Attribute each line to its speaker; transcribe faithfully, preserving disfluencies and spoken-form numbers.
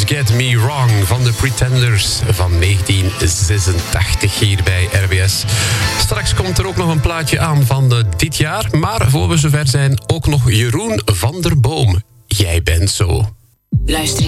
Speaker 1: Get Me Wrong van de Pretenders van negentien zesentachtig hier bij R B S. Straks komt er ook nog een plaatje aan van de, dit jaar. Maar voor we zover zijn, ook nog Jeroen van der Boom. Jij bent zo.
Speaker 2: Luister